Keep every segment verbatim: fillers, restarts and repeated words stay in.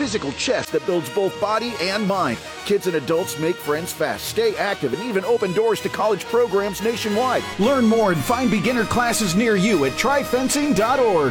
physical chess that builds both body and mind. Kids and adults make friends fast, stay active, and even open doors to college programs nationwide. Learn more and find beginner classes near you at try fencing dot org.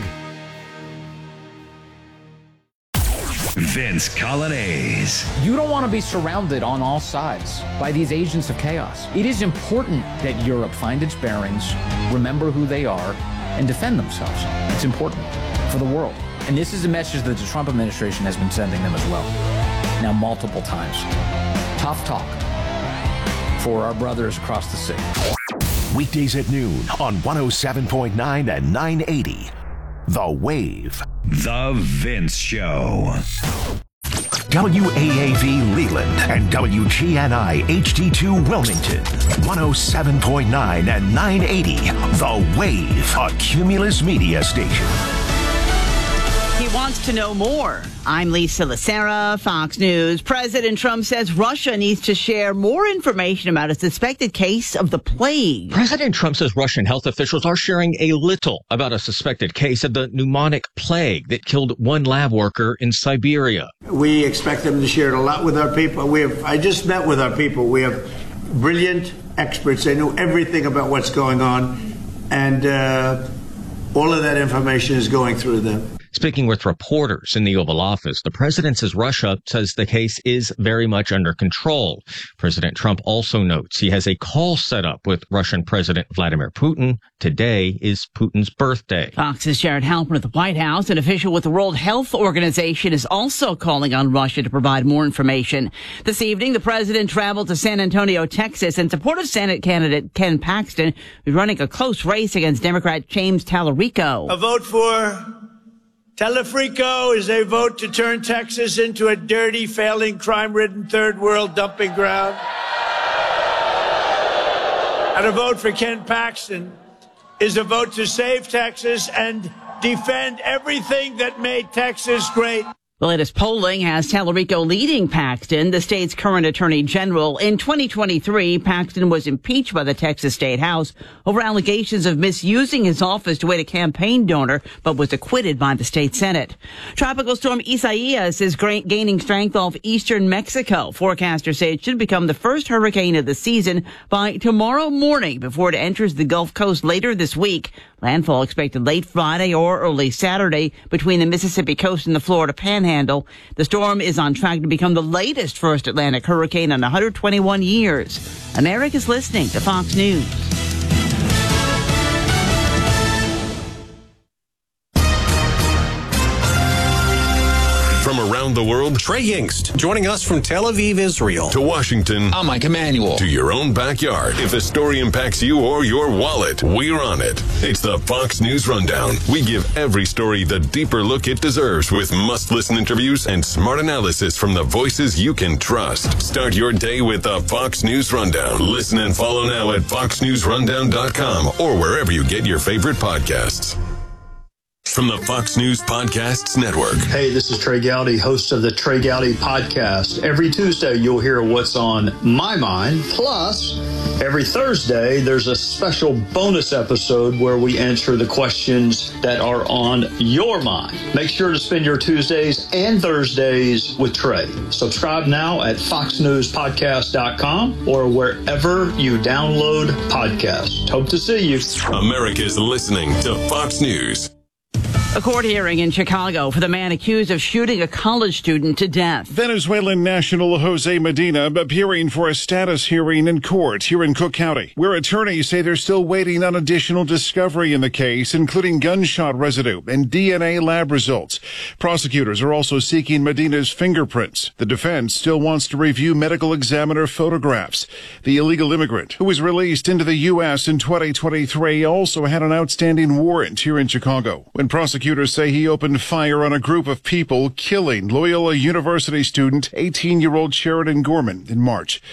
Vince Coglianese. You don't want to be surrounded on all sides by these agents of chaos. It is important that Europe find its bearings, remember who they are, and defend themselves. It's important for the world. And this is a message that the Trump administration has been sending them as well. Now, multiple times. Tough talk for our brothers across the sea. Weekdays at noon on one oh seven point nine and nine eighty. The Wave. The Vince Show. W A A V Leland and W G N I H D two Wilmington. one oh seven point nine and nine eighty. The Wave, a Cumulus media station. He wants to know more. I'm Lisa Lacera, Fox News. President Trump says Russia needs to share more information about a suspected case of the plague. President Trump says Russian health officials are sharing a little about a suspected case of the pneumonic plague that killed one lab worker in Siberia. We expect them to share it a lot with our people. We have, I just met with our people. We have brilliant experts. They know everything about what's going on, and uh, all of that information is going through them. Speaking with reporters in the Oval Office, the president says Russia says the case is very much under control. President Trump also notes he has a call set up with Russian President Vladimir Putin. Today is Putin's birthday. Fox's Jared Halpern at the White House. An official with the World Health Organization is also calling on Russia to provide more information. This evening, the president traveled to San Antonio, Texas, in support of Senate candidate Ken Paxton, who's running a close race against Democrat James Tallarico. A vote for Tallarico is a vote to turn Texas into a dirty, failing, crime-ridden third world dumping ground. And a vote for Ken Paxton is a vote to save Texas and defend everything that made Texas great. The latest polling has Tallarico leading Paxton, the state's current attorney general. In twenty twenty-three, Paxton was impeached by the Texas State House over allegations of misusing his office to aid a campaign donor, but was acquitted by the state Senate. Tropical storm Isaias is gaining strength off eastern Mexico. Forecasters say it should become the first hurricane of the season by tomorrow morning before it enters the Gulf Coast later this week. Landfall expected late Friday or early Saturday between the Mississippi coast and the Florida Panhandle. The storm is on track to become the latest first Atlantic hurricane in one hundred twenty-one years. America's listening to Fox News. From around the world, Trey Yingst, joining us from Tel Aviv, Israel. To Washington. I'm Mike Emanuel. To your own backyard. If a story impacts you or your wallet, we're on it. It's the Fox News Rundown. We give every story the deeper look it deserves with must-listen interviews and smart analysis from the voices you can trust. Start your day with the Fox News Rundown. Listen and follow now at fox news rundown dot com or wherever you get your favorite podcasts. From the Fox News Podcasts Network. Hey, this is Trey Gowdy, host of the Trey Gowdy Podcast. Every Tuesday, you'll hear what's on my mind. Plus, every Thursday, there's a special bonus episode where we answer the questions that are on your mind. Make sure to spend your Tuesdays and Thursdays with Trey. Subscribe now at fox news podcast dot com or wherever you download podcasts. Hope to see you. America's listening to Fox News. A court hearing in Chicago for the man accused of shooting a college student to death. Venezuelan national Jose Medina appearing for a status hearing in court here in Cook County, where attorneys say they're still waiting on additional discovery in the case, including gunshot residue and D N A lab results. Prosecutors are also seeking Medina's fingerprints. The defense still wants to review medical examiner photographs. The illegal immigrant, who was released into the U S in twenty twenty-three, also had an outstanding warrant here in Chicago when prosecutors Prosecutors say he opened fire on a group of people, killing Loyola University student eighteen-year-old Sheridan Gorman in March.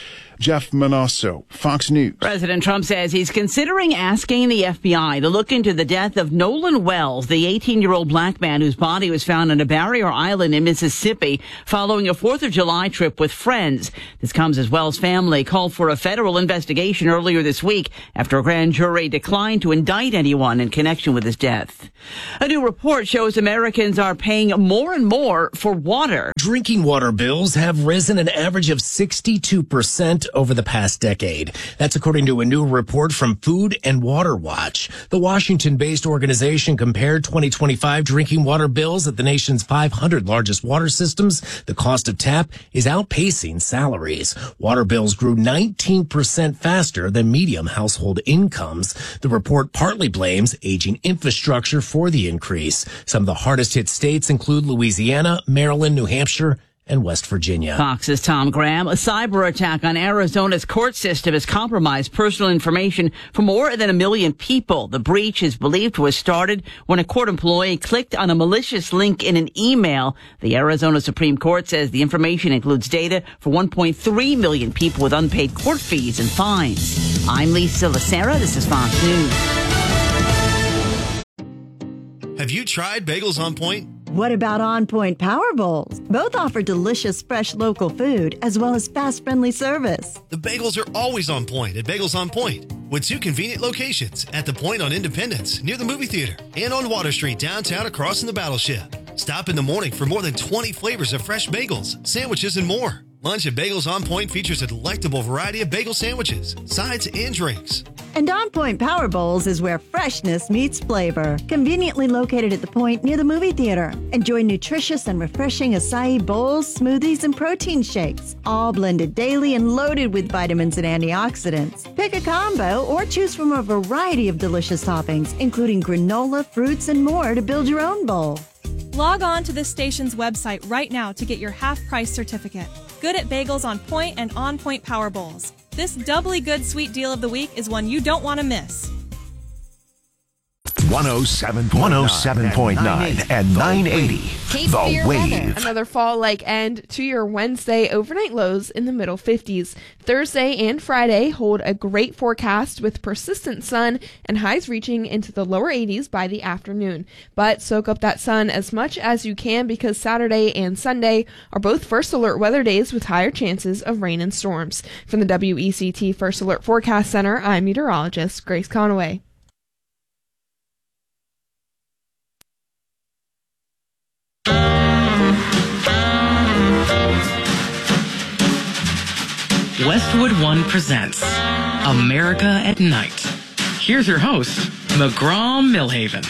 Jeff Manasso, Fox News. President Trump says he's considering asking the F B I to look into the death of Nolan Wells, the eighteen-year-old black man whose body was found on a barrier island in Mississippi following a fourth of July trip with friends. This comes as Wells' family called for a federal investigation earlier this week after a grand jury declined to indict anyone in connection with his death. A new report shows Americans are paying more and more for water. Drinking water bills have risen an average of sixty-two percent over the past decade. That's according to a new report from Food and Water Watch. The Washington-based organization compared twenty twenty-five drinking water bills at the nation's five hundred largest water systems. The cost of tap is outpacing salaries. Water bills grew nineteen percent faster than medium household incomes. The report partly blames aging infrastructure for the increase. Some of the hardest hit states include Louisiana, Maryland, New Hampshire, and West Virginia. Fox's Tom Graham. A cyber attack on Arizona's court system has compromised personal information for more than a million people. The breach is believed to have started when a court employee clicked on a malicious link in an email. The Arizona Supreme Court says the information includes data for one point three million people with unpaid court fees and fines. I'm Lisa Lacera. This is Fox News. Have you tried Bagels on Point? What about On Point Power Bowls? Both offer delicious, fresh local food as well as fast, friendly service. The bagels are always on point at Bagels on Point, with two convenient locations at the Point on Independence near the movie theater and on Water Street downtown across from the Battleship. Stop in the morning for more than twenty flavors of fresh bagels, sandwiches, and more. Lunch at Bagels on Point features a delectable variety of bagel sandwiches, sides, and drinks. And On Point Power Bowls is where freshness meets flavor. Conveniently located at the Point near the movie theater. Enjoy nutritious and refreshing acai bowls, smoothies, and protein shakes, all blended daily and loaded with vitamins and antioxidants. Pick a combo or choose from a variety of delicious toppings, including granola, fruits, and more to build your own bowl. Log on to this station's website right now to get your half-price certificate. Good at Bagels on Point and On Point Power Bowls. This doubly good sweet deal of the week is one you don't want to miss. one oh seven point nine and nine eighty. The Wave. Another fall-like end to your Wednesday overnight lows in the middle fifties. Thursday and Friday hold a great forecast with persistent sun and highs reaching into the lower eighties by the afternoon. But soak up that sun as much as you can because Saturday and Sunday are both first alert weather days with higher chances of rain and storms. From the W E C T First Alert Forecast Center, I'm meteorologist Grace Conaway. Westwood One presents America at Night. Here's your host, McGraw Millhaven.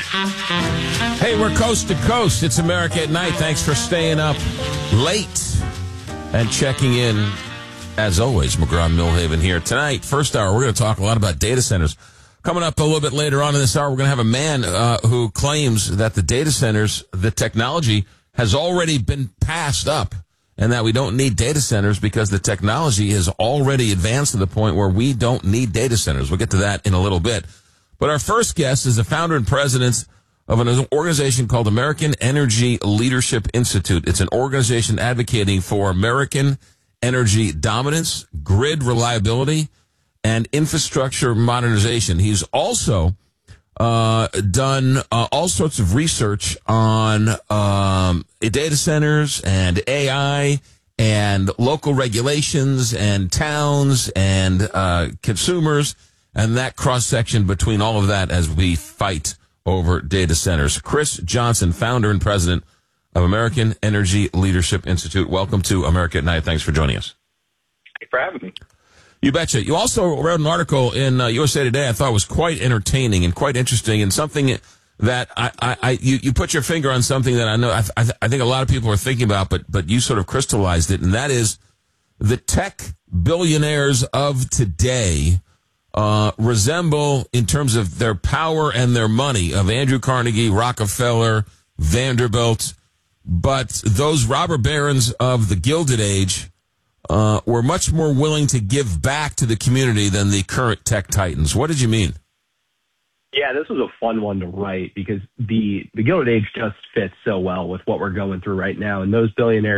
Hey, we're coast to coast. It's America at Night. Thanks for staying up late and checking in. As always, McGraw Millhaven here. Tonight, first hour, we're going to talk a lot about data centers. Coming up a little bit later on in this hour, we're going to have a man uh, who claims that the data centers, the technology, has already been passed up. And that we don't need data centers because the technology has already advanced to the point where we don't need data centers. We'll get to that in a little bit. But our first guest is the founder and president of an organization called American Energy Leadership Institute. It's an organization advocating for American energy dominance, grid reliability, and infrastructure modernization. He's also uh done uh, all sorts of research on um data centers and A I and local regulations and towns and uh consumers and that cross-section between all of that as we fight over data centers. Chris Johnson, founder and president of American Energy Leadership Institute. Welcome to America at Night. Thanks for joining us. Thanks for having me. You betcha. You also wrote an article in uh, U S A Today I thought was quite entertaining and quite interesting, and something that I, I, I you, you put your finger on something that I know I, I, I think a lot of people are thinking about, but but you sort of crystallized it, and that is the tech billionaires of today uh, resemble, in terms of their power and their money, of Andrew Carnegie, Rockefeller, Vanderbilt, but those robber barons of the Gilded Age Uh, were much more willing to give back to the community than the current tech titans. What did you mean? Yeah, this was a fun one to write because the, the Gilded Age just fits so well with what we're going through right now. And those billionaires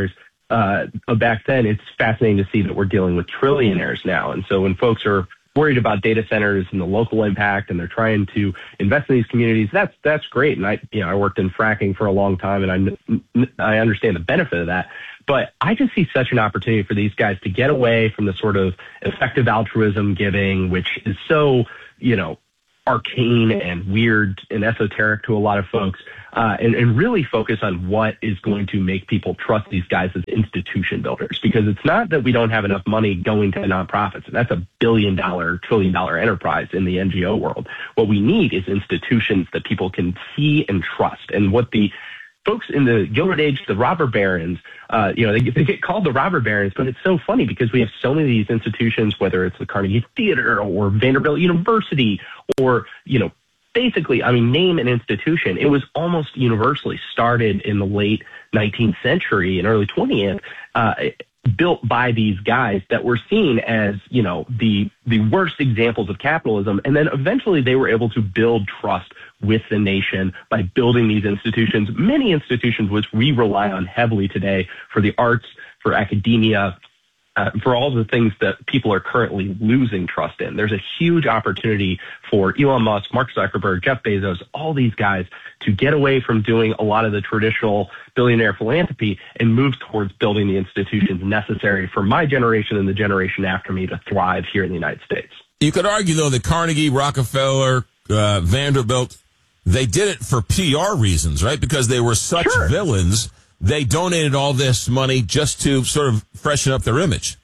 uh, back then, it's fascinating to see that we're dealing with trillionaires now. And so when folks are worried about data centers and the local impact, and they're trying to invest in these communities, that's that's great. And I, you know, I worked in fracking for a long time, and I I understand the benefit of that. But I just see such an opportunity for these guys to get away from the sort of effective altruism giving, which is so, you know, arcane and weird and esoteric to a lot of folks, uh, and, and really focus on what is going to make people trust these guys as institution builders. Because it's not that we don't have enough money going to nonprofits. That's a billion dollar, trillion dollar enterprise in the N G O world. What we need is institutions that people can see and trust. And what the folks in the Gilded Age, the robber barons, uh, you know, they, they get called the robber barons, but it's so funny because we have so many of these institutions, whether it's the Carnegie Theater or Vanderbilt University or, you know, basically, I mean, name an institution. It was almost universally started in the late nineteenth century and early twentieth, uh, built by these guys that were seen as, you know, the the worst examples of capitalism. And then eventually they were able to build trust with the nation by building these institutions, many institutions which we rely on heavily today for the arts, for academia, uh, for all the things that people are currently losing trust in. There's a huge opportunity for Elon Musk, Mark Zuckerberg, Jeff Bezos, all these guys to get away from doing a lot of the traditional billionaire philanthropy and move towards building the institutions necessary for my generation and the generation after me to thrive here in the United States. You could argue, though, that Carnegie, Rockefeller, uh, Vanderbilt, they did it for P R reasons, right? Because they were such sure. villains. They donated all this money just to sort of freshen up their image.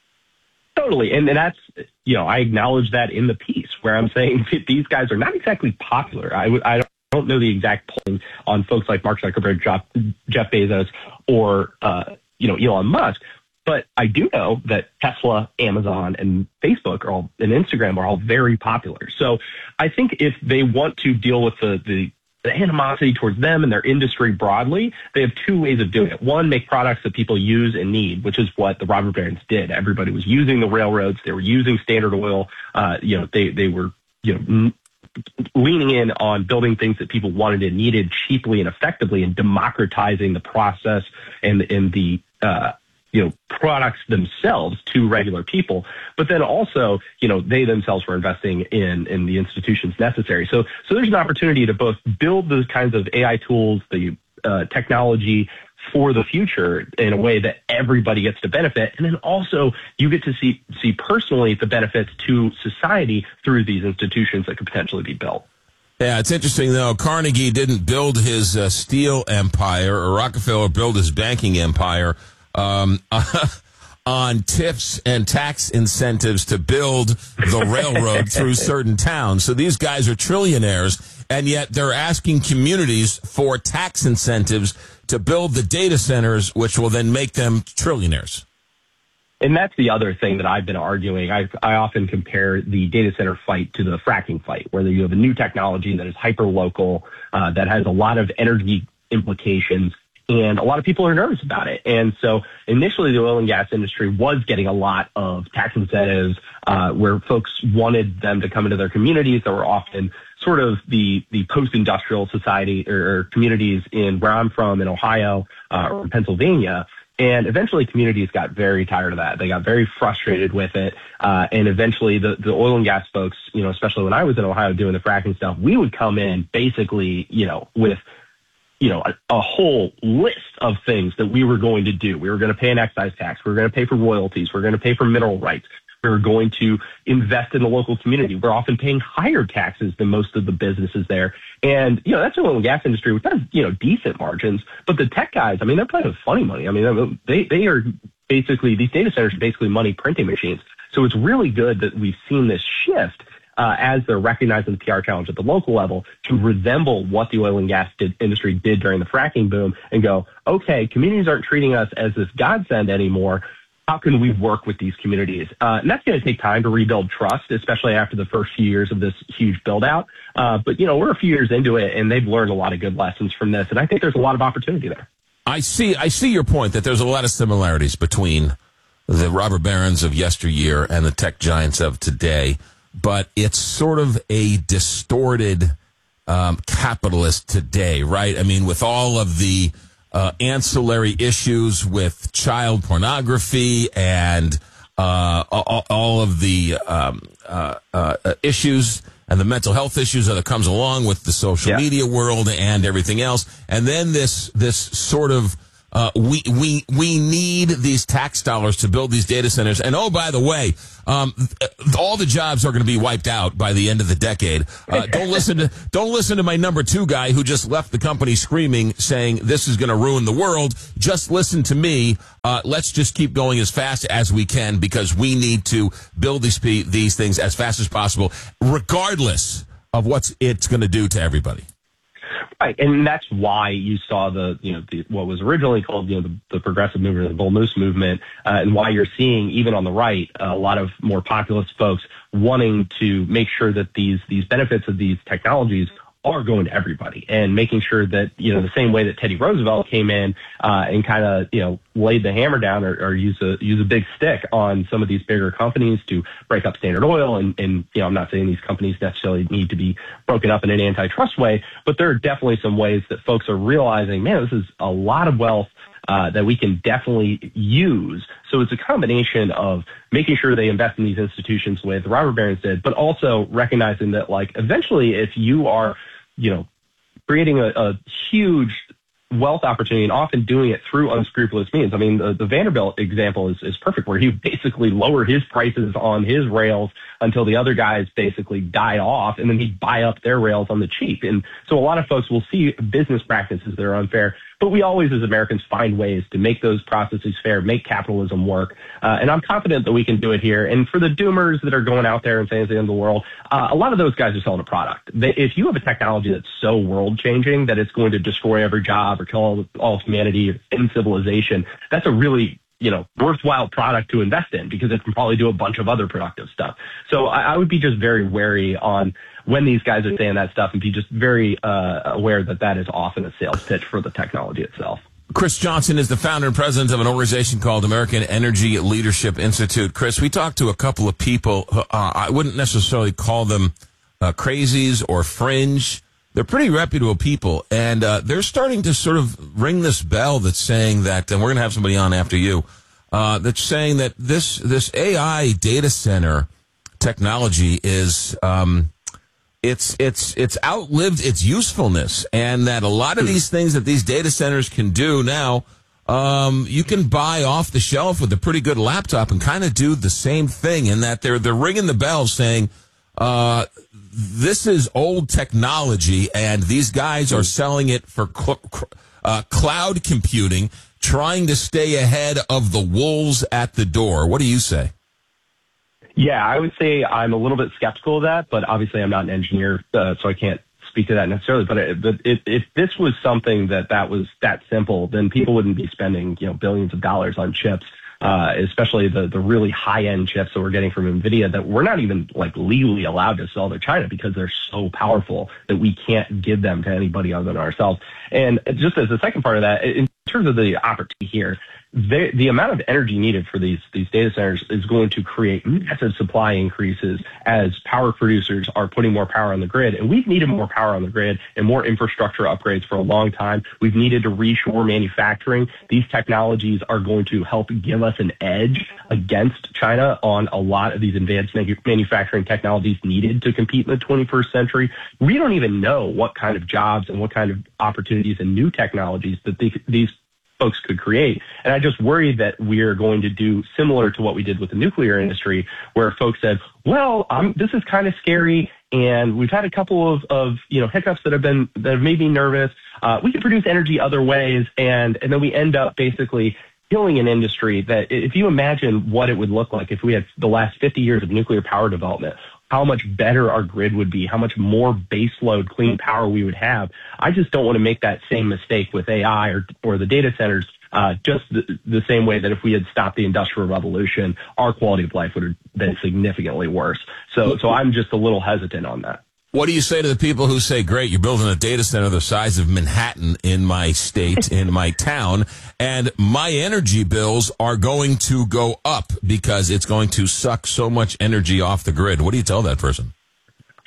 Totally. And, and that's, you know, I acknowledge that in the piece where I'm saying that these guys are not exactly popular. I, I don't. I don't know the exact polling on folks like Mark Zuckerberg, Jeff Bezos, or, uh, you know, Elon Musk. But I do know that Tesla, Amazon, and Facebook are all, and Instagram are all very popular. So I think if they want to deal with the, the, the animosity towards them and their industry broadly, they have two ways of doing it. One, make products that people use and need, which is what the robber barons did. Everybody was using the railroads. They were using Standard Oil. Uh, you know, they, they were, you know, leaning in on building things that people wanted and needed cheaply and effectively, and democratizing the process and, and the, uh, you know, products themselves to regular people. But then also, you know, they themselves were investing in, in the institutions necessary. So, so there's an opportunity to both build those kinds of A I tools, the uh, technology for the future in a way that everybody gets to benefit. And then also you get to see, see personally the benefits to society through these institutions that could potentially be built. Yeah, it's interesting, though. Carnegie didn't build his uh, steel empire, or Rockefeller built his banking empire um, on tips and tax incentives to build the railroad through certain towns. So these guys are trillionaires, and yet they're asking communities for tax incentives to build the data centers, which will then make them trillionaires. And that's the other thing that I've been arguing. I, I often compare the data center fight to the fracking fight, where you have a new technology that is hyper-local, uh, that has a lot of energy implications, and a lot of people are nervous about it. And so initially the oil and gas industry was getting a lot of tax incentives, uh, where folks wanted them to come into their communities that were often sort of the, the post-industrial society or, or communities in where I'm from in Ohio uh, or Pennsylvania. And eventually communities got very tired of that. They got very frustrated with it. Uh, and eventually the, the oil and gas folks, you know, especially when I was in Ohio doing the fracking stuff, we would come in basically, you know, with, you know, a, a whole list of things that we were going to do. We were going to pay an excise tax. We were going to pay for royalties. We were going to pay for mineral rights. We were going to invest in the local community. We're often paying higher taxes than most of the businesses there. And, you know, that's the oil and gas industry, which has, you know, decent margins. But the tech guys, I mean, they're playing with funny money. I mean, they, they are basically, these data centers are basically money printing machines. So it's really good that we've seen this shift uh, as they're recognizing the P R challenge at the local level to resemble what the oil and gas did, industry did during the fracking boom and go, okay, communities aren't treating us as this godsend anymore. How can we work with these communities? Uh, and that's going to take time to rebuild trust, especially after the first few years of this huge build out. Uh, but, you know, we're a few years into it, and they've learned a lot of good lessons from this. And I think there's a lot of opportunity there. I see I see your point that there's a lot of similarities between the robber barons of yesteryear and the tech giants of today. But it's sort of a distorted um, capitalist today, right? I mean, with all of the uh, ancillary issues with child pornography and uh, all, all of the um, uh, uh, issues and the mental health issues that comes along with the social yeah. media world and everything else. And then this this sort of Uh, we we we need these tax dollars to build these data centers. And oh, by the way, um, th- all the jobs are going to be wiped out by the end of the decade. Uh, don't listen to don't listen to my number two guy who just left the company screaming, saying this is going to ruin the world. Just listen to me. Uh, let's just keep going as fast as we can because we need to build these pe- these things as fast as possible, regardless of what it's going to do to everybody. Right, and that's why you saw the, you know, the, what was originally called, you know, the, the progressive movement, the Bull Moose movement, uh, and why you're seeing, even on the right, uh, a lot of more populist folks wanting to make sure that these these benefits of these technologies are going to everybody, and making sure that, you know, the same way that Teddy Roosevelt came in uh, and kind of, you know, laid the hammer down or, or use a use a big stick on some of these bigger companies to break up Standard Oil. And, and, you know, I'm not saying these companies necessarily need to be broken up in an antitrust way, but there are definitely some ways that folks are realizing, man, this is a lot of wealth Uh, that we can definitely use. So it's a combination of making sure they invest in these institutions the way the robber barons did, but also recognizing that, like, eventually if you are, you know, creating a, a huge wealth opportunity and often doing it through unscrupulous means. I mean, the, the Vanderbilt example is, is perfect, where he basically lowered his prices on his rails until the other guys basically died off, and then he'd buy up their rails on the cheap. And so a lot of folks will see business practices that are unfair, but we always, as Americans, find ways to make those processes fair, make capitalism work. Uh, and I'm confident that we can do it here. And for the doomers that are going out there and saying it's the end of the world, uh, a lot of those guys are selling a product. They, if you have a technology that's so world-changing that it's going to destroy every job or kill all, all humanity in civilization, that's a really, you know, worthwhile product to invest in, because it can probably do a bunch of other productive stuff. So I, I would be just very wary on when these guys are saying that stuff, and be just very uh, aware that that is often a sales pitch for the technology itself. Chris Johnson is the founder and president of an organization called American Energy Leadership Institute. Chris, we talked to a couple of people. Who, uh, I wouldn't necessarily call them uh, crazies or fringe. They're pretty reputable people, and uh, they're starting to sort of ring this bell that's saying that, and we're going to have somebody on after you, uh, that's saying that this this A I data center technology is um, it's it's it's outlived its usefulness, and that a lot of these things that these data centers can do now, um, you can buy off the shelf with a pretty good laptop and kind of do the same thing, and that they're they're ringing the bell saying, uh, this is old technology, and these guys are selling it for cl- uh, cloud computing, trying to stay ahead of the wolves at the door. What do you say? Yeah, I would say I'm a little bit skeptical of that, but obviously I'm not an engineer, uh, so I can't speak to that necessarily. But, it, but it, if this was something that that was that simple, then people wouldn't be spending, you know, billions of dollars on chips. Uh, especially the, the really high-end chips that we're getting from NVIDIA that we're not even, like, legally allowed to sell to China because they're so powerful that we can't give them to anybody other than ourselves. And just as the second part of that, in terms of the opportunity here, the, the amount of energy needed for these, these data centers is going to create massive supply increases as power producers are putting more power on the grid. And we've needed more power on the grid and more infrastructure upgrades for a long time. We've needed to reshore manufacturing. These technologies are going to help give us an edge against China on a lot of these advanced manufacturing technologies needed to compete in the twenty-first century. We don't even know what kind of jobs and what kind of opportunities and new technologies that they, these folks could create. And I just worry that we're going to do similar to what we did with the nuclear industry, where folks said, well, um, this is kind of scary, and we've had a couple of, of you know, hiccups that have been that have made me nervous. Uh, we can produce energy other ways, and and then we end up basically killing an industry that, if you imagine what it would look like if we had the last fifty years of nuclear power development, how much better our grid would be, how much more baseload clean power we would have. I just don't want to make that same mistake with A I or, or the data centers, uh, just the, the same way that if we had stopped the Industrial Revolution, our quality of life would have been significantly worse. So, so I'm just a little hesitant on that. What do you say to the people who say, great, you're building a data center the size of Manhattan in my state, in my town, and my energy bills are going to go up because it's going to suck so much energy off the grid? What do you tell that person?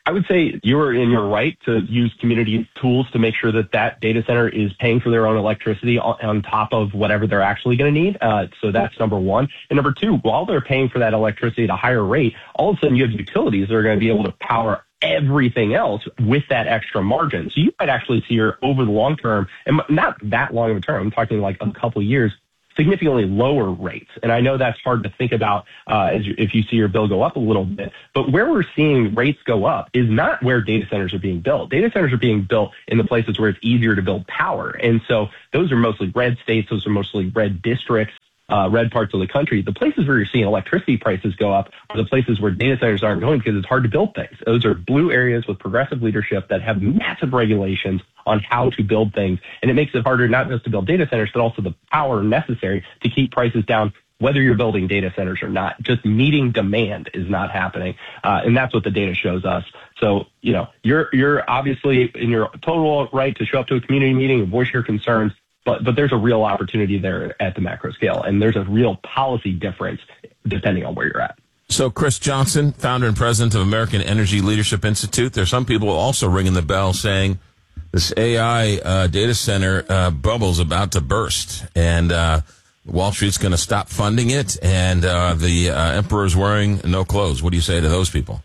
I would say you're in your right to use community tools to make sure that that data center is paying for their own electricity on, on top of whatever they're actually going to need. Uh, so that's number one. And number two, while they're paying for that electricity at a higher rate, all of a sudden you have utilities that are going to be able to power everything else with that extra margin. So you might actually see your over the long term, and not that long of a term, I'm talking like a couple of years, significantly lower rates. And I know that's hard to think about uh, as you, if you see your bill go up a little bit. But where we're seeing rates go up is not where data centers are being built. Data centers are being built in the places where it's easier to build power. And so those are mostly red states. Those are mostly red districts, uh, red parts of the country. The places where you're seeing electricity prices go up are the places where data centers aren't going because it's hard to build things. Those are blue areas with progressive leadership that have massive regulations on how to build things. And it makes it harder not just to build data centers, but also the power necessary to keep prices down, whether you're building data centers or not. Just meeting demand is not happening. Uh, and that's what the data shows us. So, you know, you're, you're obviously in your total right to show up to a community meeting and voice your concerns, but, but there's a real opportunity there at the macro scale. And there's a real policy difference depending on where you're at. So Chris Johnson, founder and president of American Energy Leadership Institute. There's some people also ringing the bell saying this A I uh, data center uh, bubble's about to burst, and uh, Wall Street's going to stop funding it, and uh, the uh, emperor's wearing no clothes. What do you say to those people?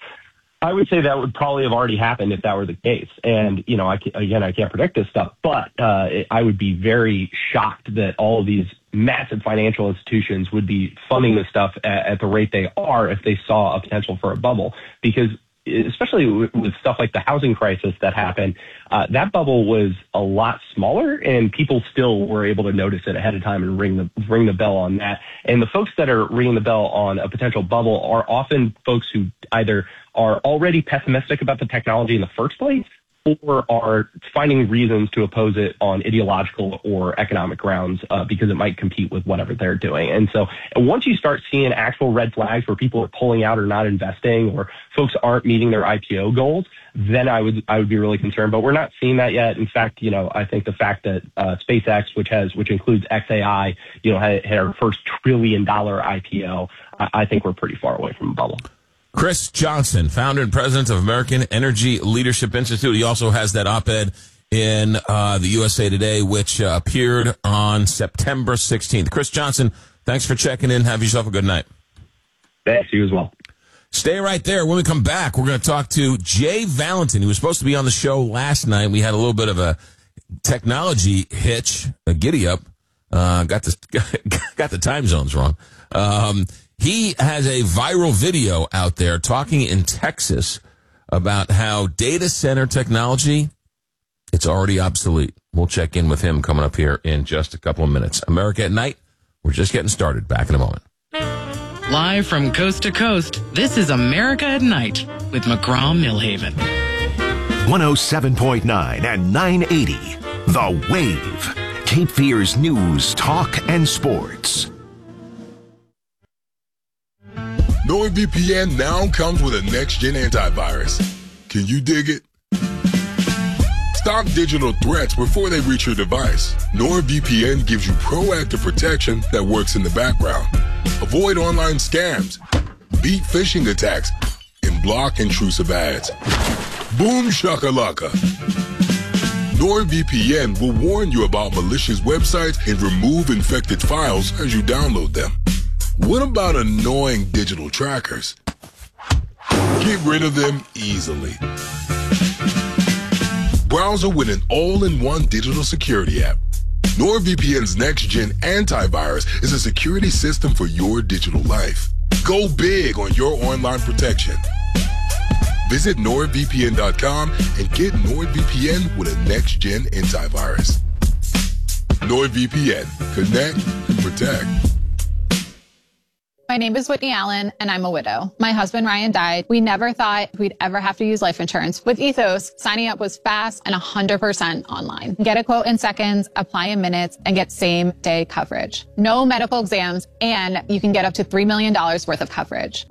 I would say that would probably have already happened if that were the case. And, you know, I can, again, I can't predict this stuff, but uh, it, I would be very shocked that all of these massive financial institutions would be funding this stuff at, at the rate they are if they saw a potential for a bubble. Because especially with, with stuff like the housing crisis that happened, uh, that bubble was a lot smaller, and people still were able to notice it ahead of time and ring the ring the bell on that. And the folks that are ringing the bell on a potential bubble are often folks who either are already pessimistic about the technology in the first place, or are finding reasons to oppose it on ideological or economic grounds uh, because it might compete with whatever they're doing. And so once you start seeing actual red flags where people are pulling out or not investing, or folks aren't meeting their I P O goals, then I would I would be really concerned. But we're not seeing that yet. In fact, you know, I think the fact that uh, SpaceX, which has which includes X A I, you know, had, had our first trillion dollar I P O, I, I think we're pretty far away from a bubble. Chris Johnson, founder and president of American Energy Leadership Institute. He also has that op-ed in uh, the U S A Today, which uh, appeared on September sixteenth. Chris Johnson, thanks for checking in. Have yourself a good night. Thanks, you as well. Stay right there. When we come back, we're going to talk to Jay Valentin, who was supposed to be on the show last night. We had a little bit of a technology hitch, a giddy up. Uh, got the got the time zones wrong. Um, he has a viral video out there talking in Texas about how data center technology, it's already obsolete. We'll check in with him coming up here in just a couple of minutes. America at Night. We're just getting started. Back in a moment. Live from coast to coast, this is America at Night with McGraw-Millhaven. one oh seven point nine and nine eighty. The Wave. Cape Fear's news, talk, and sports. NordVPN now comes with a next-gen antivirus. Can you dig it? Stop digital threats before they reach your device. NordVPN gives you proactive protection that works in the background. Avoid online scams, beat phishing attacks, and block intrusive ads. Boom shakalaka. NordVPN will warn you about malicious websites and remove infected files as you download them. What about annoying digital trackers? Get rid of them easily. Browser with an all-in-one digital security app. NordVPN's next-gen antivirus is a security system for your digital life. Go big on your online protection. Visit nord V P N dot com and get NordVPN with a next-gen antivirus. NordVPN. Connect and protect. My name is Whitney Allen, and I'm a widow. My husband, Ryan, died. We never thought we'd ever have to use life insurance. With Ethos, signing up was fast and one hundred percent online. Get a quote in seconds, apply in minutes, and get same-day coverage. No medical exams, and you can get up to three million dollars worth of coverage.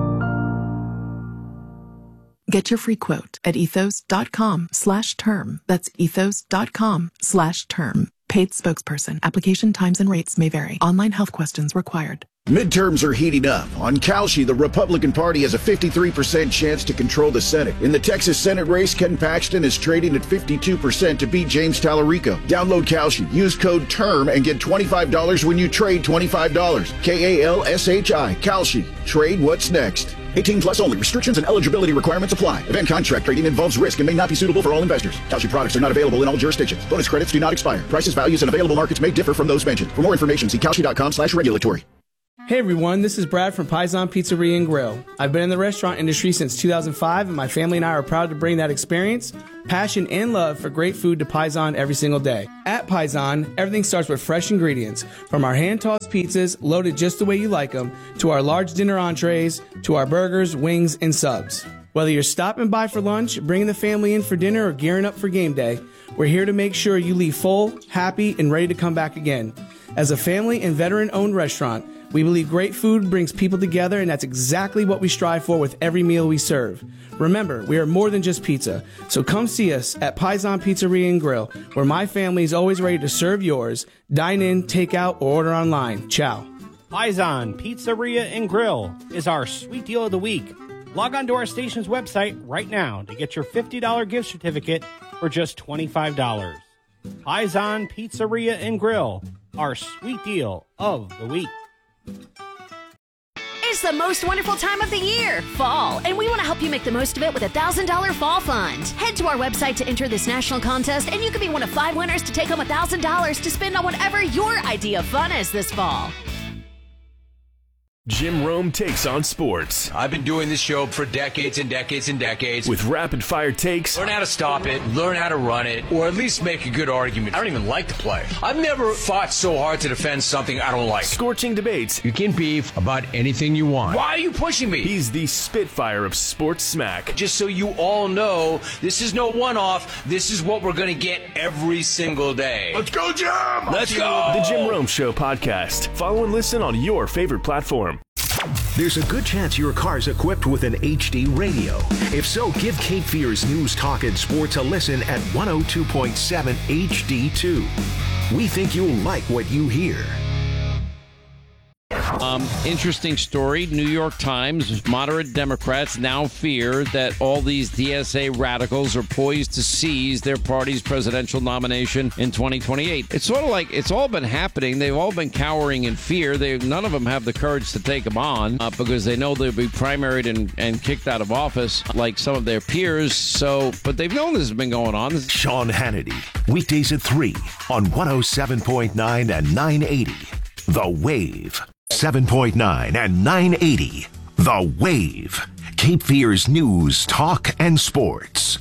Get your free quote at ethos.com slash term. That's ethos.com slash term. Paid spokesperson. Application times and rates may vary. Online health questions required. Midterms are heating up. On Kalshi, the Republican Party has a fifty-three percent chance to control the Senate. In the Texas Senate race, Ken Paxton is trading at fifty-two percent to beat James Tallarico. Download Kalshi. Use code TERM and get twenty-five dollars when you trade twenty-five dollars. K A L S H I. Kalshi. Trade what's next. eighteen plus only. Restrictions and eligibility requirements apply. Event contract trading involves risk and may not be suitable for all investors. Kalshi products are not available in all jurisdictions. Bonus credits do not expire. Prices, values, and available markets may differ from those mentioned. For more information, see kalshi.com slash regulatory. Hey everyone, this is Brad from Paisan Pizzeria and Grill. I've been in the restaurant industry since two thousand five, and my family and I are proud to bring that experience, passion, and love for great food to Paisan every single day. At Paisan, everything starts with fresh ingredients, from our hand-tossed pizzas, loaded just the way you like them, to our large dinner entrees, to our burgers, wings, and subs. Whether you're stopping by for lunch, bringing the family in for dinner, or gearing up for game day, we're here to make sure you leave full, happy, and ready to come back again. As a family and veteran-owned restaurant, we believe great food brings people together, and that's exactly what we strive for with every meal we serve. Remember, we are more than just pizza, so come see us at Paisan Pizzeria and Grill, where my family is always ready to serve yours. Dine in, take out, or order online. Ciao. Paisan Pizzeria and Grill is our sweet deal of the week. Log on to our station's website right now to get your fifty dollars gift certificate for just twenty-five dollars. Paisan Pizzeria and Grill, our sweet deal of the week. It's the most wonderful time of the year, fall, and we want to help you make the most of it with a one thousand dollars Fall Fund. Head to our website to enter this national contest, and you could be one of five winners to take home one thousand dollars to spend on whatever your idea of fun is this fall. Jim Rome takes on sports. I've been doing this show for decades and decades and decades. With rapid-fire takes. Learn how to stop it, learn how to run it, or at least make a good argument. I don't even like to play. I've never fought so hard to defend something I don't like. Scorching debates. You can beef about anything you want. Why are you pushing me? He's the Spitfire of sports smack. Just so you all know, this is no one-off. This is what we're going to get every single day. Let's go, Jim! Let's go! The Jim Rome Show podcast. Follow and listen on your favorite platform. There's a good chance your car's equipped with an H D radio. If so, give Cape Fear's News, Talk, and Sports a listen at one oh two point seven H D two. We think you'll like what you hear. Um, interesting story. New York Times. Moderate Democrats now fear that all these D S A radicals are poised to seize their party's presidential nomination in twenty twenty-eight. It's sort of like it's all been happening. They've all been cowering in fear. They none of them have the courage to take them on uh, because they know they'll be primaried and, and kicked out of office like some of their peers. So, but they've known this has been going on. This Sean Hannity, weekdays at three on one oh seven point nine and nine eighty. The Wave. seven point nine and nine eighty. The Wave. Cape Fear's News, Talk, and Sports.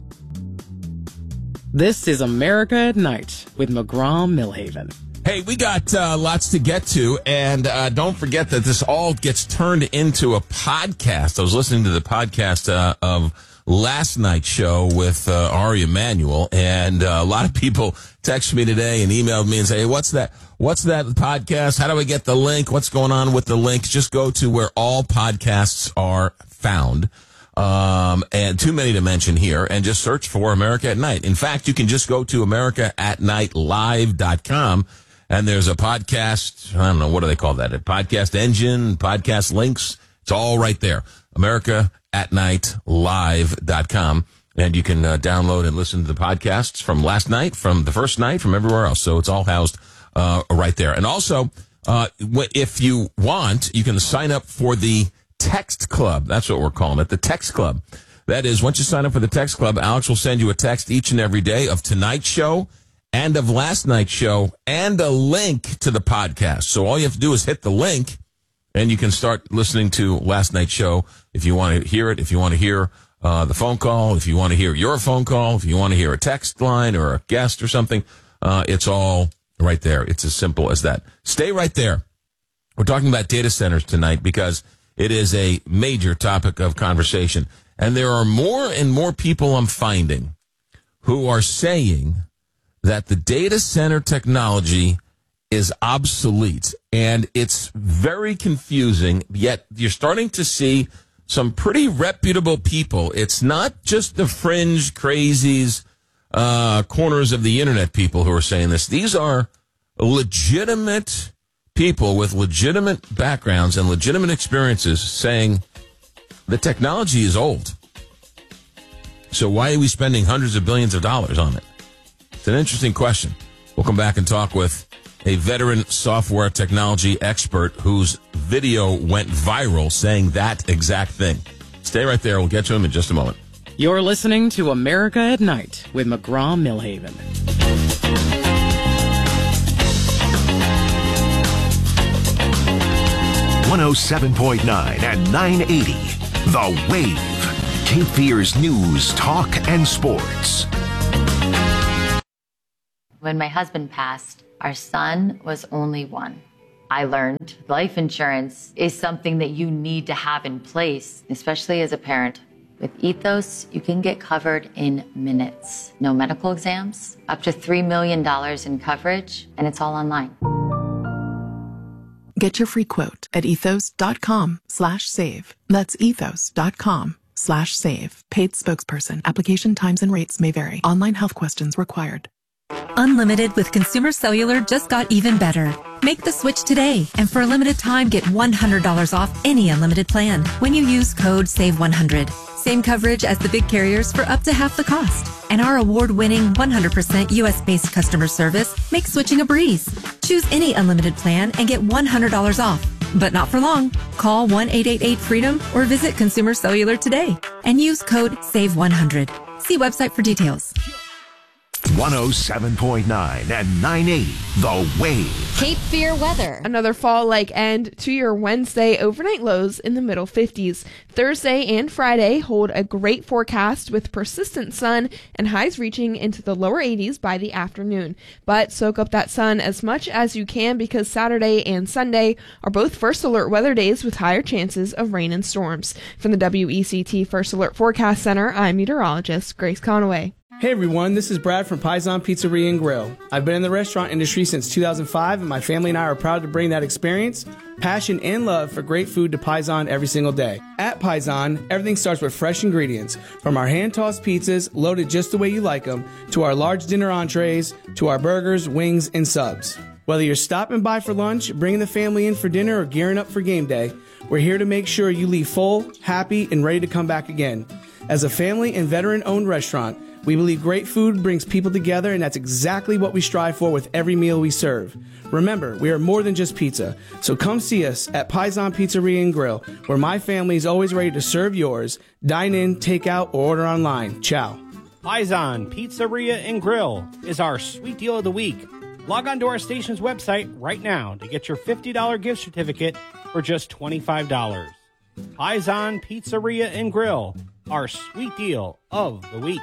This is America at Night with McGraw Millhaven. Hey, we got uh, lots to get to, and uh, don't forget that this all gets turned into a podcast. I was listening to the podcast uh, of last night's show with uh, Ari Emanuel, and uh, a lot of people texted me today and emailed me and say, hey, what's that? What's that podcast? How do I get the link? What's going on with the link? Just go to where all podcasts are found. Um, and too many to mention here, and just search for America at Night. In fact, you can just go to america at night live dot com, and there's a podcast, I don't know, what do they call that? A podcast engine, podcast links. It's all right there. america at night live dot com. And you can uh, download and listen to the podcasts from last night, from the first night, from everywhere else. So it's all housed uh, right there. And also, uh, if you want, you can sign up for the Text Club. That's what we're calling it, the Text Club. That is, once you sign up for the Text Club, Alex will send you a text each and every day of tonight's show and of last night's show and a link to the podcast. So all you have to do is hit the link, and you can start listening to last night's show if you want to hear it, if you want to hear uh, the phone call, if you want to hear your phone call, if you want to hear a text line or a guest or something. Uh, it's all right there. It's as simple as that. Stay right there. We're talking about data centers tonight because it is a major topic of conversation. And there are more and more people I'm finding who are saying that the data center technology is obsolete. And it's very confusing, yet you're starting to see some pretty reputable people. It's not just the fringe crazies uh, corners of the internet people who are saying this. These are legitimate people with legitimate backgrounds and legitimate experiences saying the technology is old. So why are we spending hundreds of billions of dollars on it? It's an interesting question. We'll come back and talk with a veteran software technology expert whose video went viral saying that exact thing. Stay right there. We'll get to him in just a moment. You're listening to America at Night with McGraw-Milhaven. one oh seven point nine and nine eighty, The Wave. Cape Fear's news, talk, and sports. When my husband passed, our son was only one. I learned life insurance is something that you need to have in place, especially as a parent. With Ethos, you can get covered in minutes. No medical exams, up to three million dollars in coverage, and it's all online. Get your free quote at ethos.com slash save. That's ethos.com slash save. Paid spokesperson. Application times and rates may vary. Online health questions required. Unlimited with Consumer Cellular just got even better. Make the switch today, and for a limited time, get one hundred dollars off any unlimited plan when you use code save one hundred. Same coverage as the big carriers for up to half the cost. And our award-winning one hundred percent U S-based customer service makes switching a breeze. Choose any unlimited plan and get one hundred dollars off. But not for long. Call one eight eight eight freedom or visit Consumer Cellular today and use code save one hundred. See website for details. one oh seven point nine and nine eighty, The Wave. Cape Fear weather. Another fall-like end to your Wednesday overnight lows in the middle fifties. Thursday and Friday hold a great forecast with persistent sun and highs reaching into the lower eighties by the afternoon. But soak up that sun as much as you can because Saturday and Sunday are both first alert weather days with higher chances of rain and storms. From the W E C T First Alert Forecast Center, I'm meteorologist Grace Conaway. Hey everyone, this is Brad from Paisan Pizzeria and Grill. I've been in the restaurant industry since two thousand five, and my family and I are proud to bring that experience, passion, and love for great food to Paisan every single day. At Paisan, everything starts with fresh ingredients, from our hand-tossed pizzas, loaded just the way you like them, to our large dinner entrees, to our burgers, wings, and subs. Whether you're stopping by for lunch, bringing the family in for dinner, or gearing up for game day, we're here to make sure you leave full, happy, and ready to come back again. As a family and veteran-owned restaurant, we believe great food brings people together, and that's exactly what we strive for with every meal we serve. Remember, we are more than just pizza, so come see us at Paisan Pizzeria and Grill, where my family is always ready to serve yours. Dine in, take out, or order online. Ciao. Paisan Pizzeria and Grill is our sweet deal of the week. Log on to our station's website right now to get your fifty dollars gift certificate for just twenty-five dollars. Paisan Pizzeria and Grill, our sweet deal of the week.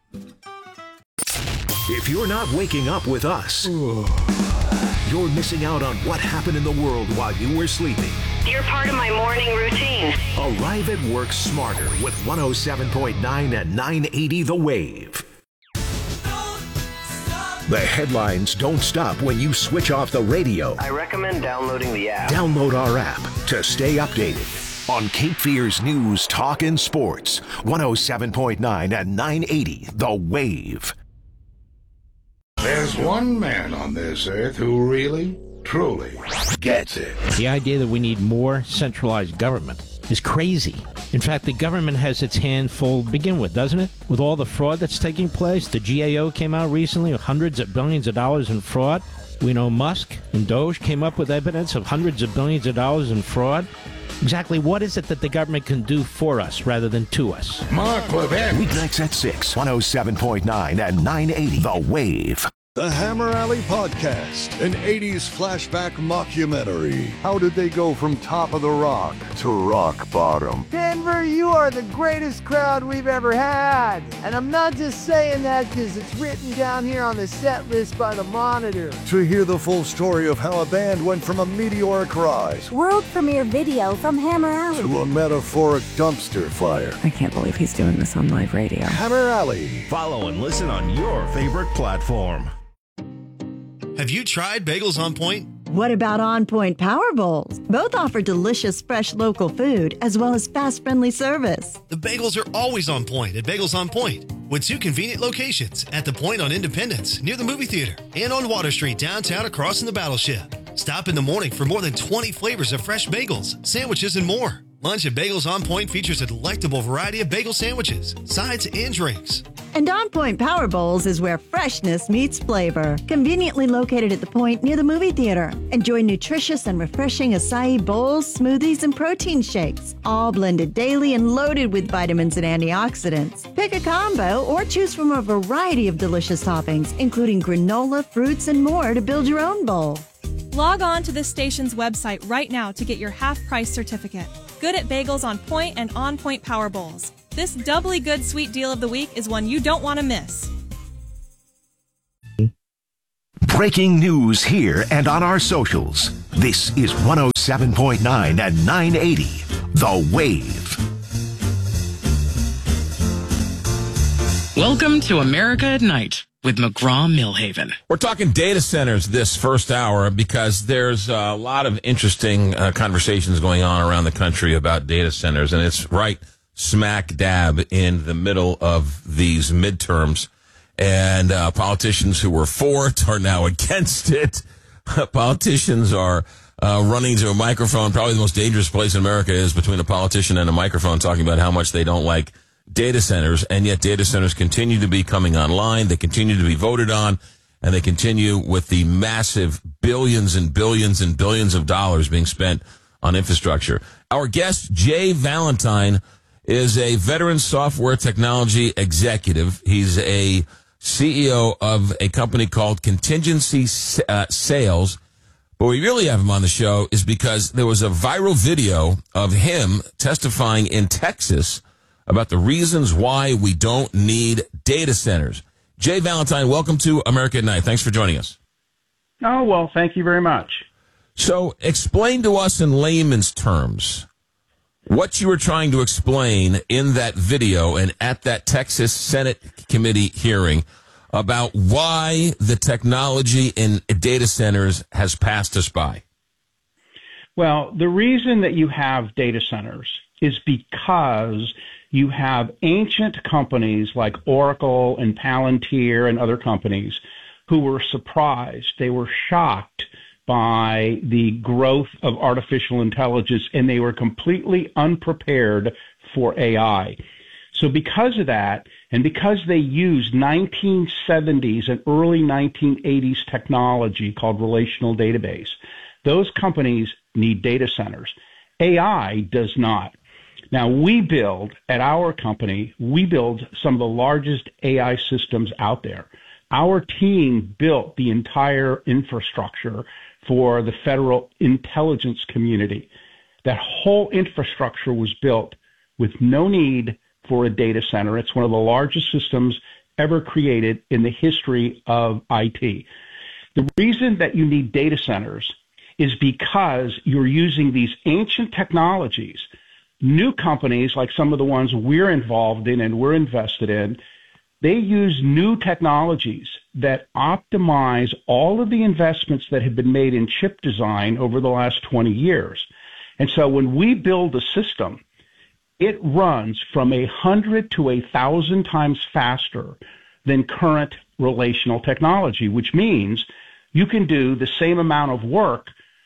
If you're not waking up with us, you're missing out on what happened in the world while you were sleeping. You're part of my morning routine. Arrive at work smarter with one oh seven point nine and nine eighty The Wave. The headlines don't stop when you switch off the radio. I recommend downloading the app. Download our app to stay updated. On Cape Fear's news, talk, and sports, one oh seven point nine and nine eighty The Wave. There's one man on this earth who really, truly gets it. The idea that we need more centralized government is crazy. In fact, the government has its hand full to begin with, doesn't it? With all the fraud that's taking place, the G A O came out recently with hundreds of billions of dollars in fraud. We know Musk and Doge came up with evidence of hundreds of billions of dollars in fraud. Exactly what is it that the government can do for us rather than to us? Mark Levin. Weeknights at six, one oh seven point nine and nine eighty The Wave. The Hammer Alley Podcast, an eighties flashback mockumentary. How did they go from top of the rock to rock bottom? Denver, you are the greatest crowd we've ever had. And I'm not just saying that because it's written down here on the set list by the Monitor. To hear the full story of how a band went from a meteoric rise, world premiere video from Hammer Alley, to a metaphoric dumpster fire. I can't believe he's doing this on live radio. Hammer Alley. Follow and listen on your favorite platform. Have you tried Bagels on Point? What about On Point Power Bowls? Both offer delicious, fresh local food as well as fast, friendly service. The bagels are always on point at Bagels on Point, with two convenient locations at The Point on Independence, near the movie theater, and on Water Street, downtown across from the Battleship. Stop in the morning for more than twenty flavors of fresh bagels, sandwiches, and more. Lunch at Bagels on Point features a delectable variety of bagel sandwiches, sides, and drinks. And On Point Power Bowls is where freshness meets flavor. Conveniently located at The Point near the movie theater. Enjoy nutritious and refreshing acai bowls, smoothies, and protein shakes, all blended daily and loaded with vitamins and antioxidants. Pick a combo or choose from a variety of delicious toppings, including granola, fruits, and more to build your own bowl. Log on to this station's website right now to get your half-price certificate. Good at Bagels on Point and On Point Power Bowls. This doubly good sweet deal of the week is one you don't want to miss. Breaking news here and on our socials. This is one oh seven point nine and nine eighty, The Wave. Welcome to America at Night with McGraw-Millhaven. We're talking data centers this first hour because there's a lot of interesting uh, conversations going on around the country about data centers, and it's right smack dab in the middle of these midterms. And uh, politicians who were for it are now against it. Politicians are uh, running to a microphone. Probably the most dangerous place in America is between a politician and a microphone, talking about how much they don't like data centers, and yet data centers continue to be coming online. They continue to be voted on, and they continue with the massive billions and billions and billions of dollars being spent on infrastructure. Our guest, Jay Valentine, is a veteran software technology executive. He's a C E O of a company called Contingency uh, Sales. But we really have him on the show is because there was a viral video of him testifying in Texas about the reasons why we don't need data centers. Jay Valentine, welcome to America at Night. Thanks for joining us. Oh, well, thank you very much. So explain to us in layman's terms what you were trying to explain in that video and at that Texas Senate committee hearing about why the technology in data centers has passed us by. Well, the reason that you have data centers is because you have ancient companies like Oracle and Palantir and other companies who were surprised. They were shocked by the growth of artificial intelligence, and they were completely unprepared for A I. So because of that, and because they used nineteen seventies and early nineteen eighties technology called relational database, those companies need data centers. A I does not. Now, we build, at our company, we build some of the largest A I systems out there. Our team built the entire infrastructure for the federal intelligence community. That whole infrastructure was built with no need for a data center. It's one of the largest systems ever created in the history of I T. The reason that you need data centers is because you're using these ancient technologies. New companies, like some of the ones we're involved in and we're invested in, they use new technologies that optimize all of the investments that have been made in chip design over the last twenty years. And so when we build a system, it runs from a hundred to a thousand times faster than current relational technology, which means you can do the same amount of work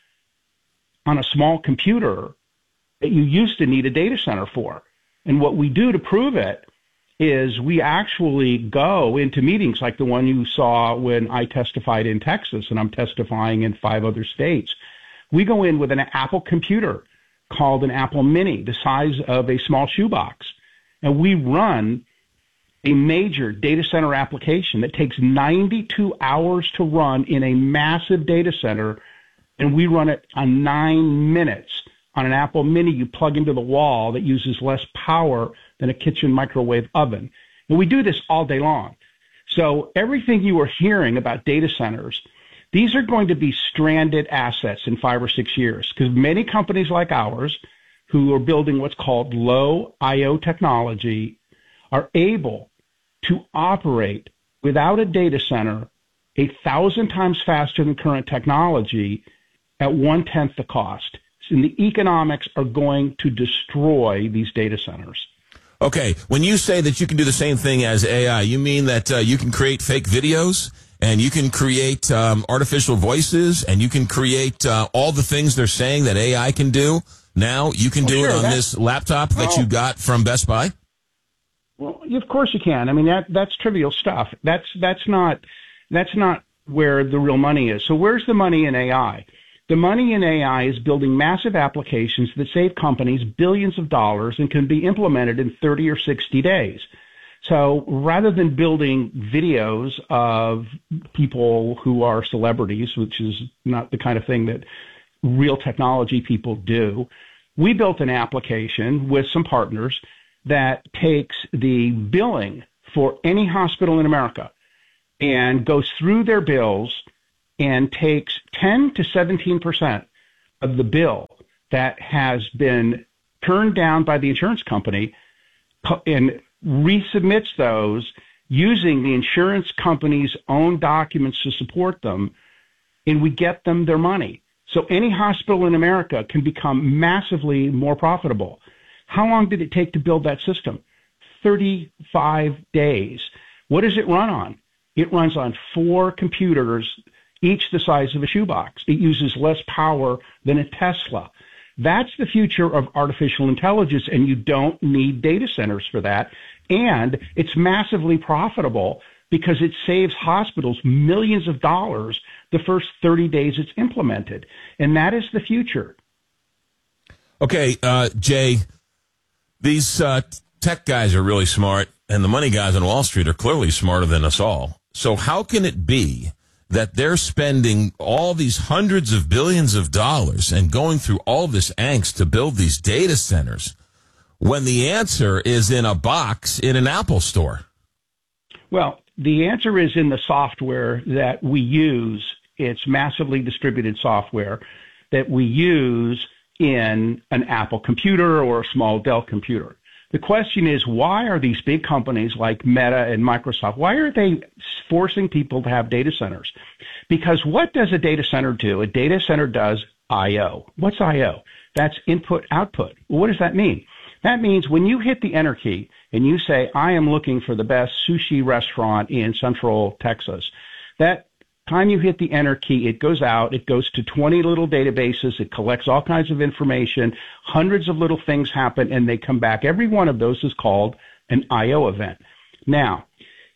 on a small computer that you used to need a data center for. And what we do to prove it is we actually go into meetings like the one you saw when I testified in Texas, and I'm testifying in five other states. We go in with an Apple computer called an Apple Mini, the size of a small shoebox, and we run a major data center application that takes ninety-two hours to run in a massive data center, and we run it on nine minutes. On an Apple Mini, you plug into the wall that uses less power than a kitchen microwave oven. And we do this all day long. So everything you are hearing about data centers, these are going to be stranded assets in five or six years because many companies like ours who are building what's called low I O technology are able to operate without a data center a thousand times faster than current technology at one-tenth the cost. And the economics are going to destroy these data centers. Okay, when you say that you can do the same thing as A I, you mean that uh, you can create fake videos and you can create um, artificial voices and you can create uh, all the things they're saying that A I can do? Now you can well, do sure, it on that's, this laptop that oh. you got from Best Buy? Well, of course you can. I mean, that that's trivial stuff. That's that's not that's not where the real money is. So where's the money in A I? The money in A I is building massive applications that save companies billions of dollars and can be implemented in thirty or sixty days. So rather than building videos of people who are celebrities, which is not the kind of thing that real technology people do, we built an application with some partners that takes the billing for any hospital in America and goes through their bills and takes ten to seventeen percent of the bill that has been turned down by the insurance company and resubmits those using the insurance company's own documents to support them, and we get them their money. So any hospital in America can become massively more profitable. How long did it take to build that system? thirty-five days. What does it run on? It runs on four computers, each the size of a shoebox. It uses less power than a Tesla. That's the future of artificial intelligence, and you don't need data centers for that. And it's massively profitable because it saves hospitals millions of dollars the first thirty days it's implemented. And that is the future. Okay, uh, Jay, these uh, tech guys are really smart, and the money guys on Wall Street are clearly smarter than us all. So how can it be that they're spending all these hundreds of billions of dollars and going through all this angst to build these data centers when the answer is in a box in an Apple store? Well, the answer is in the software that we use. It's massively distributed software that we use in an Apple computer or a small Dell computer. The question is, why are these big companies like Meta and Microsoft, why are they forcing people to have data centers? Because what does a data center do? A data center does I O. What's I O? That's input, output. Well, what does that mean? That means when you hit the enter key and you say, I am looking for the best sushi restaurant in Central Texas, that time you hit the enter key, it goes out, it goes to twenty little databases, it collects all kinds of information, hundreds of little things happen, and they come back. Every one of those is called an I O event. Now,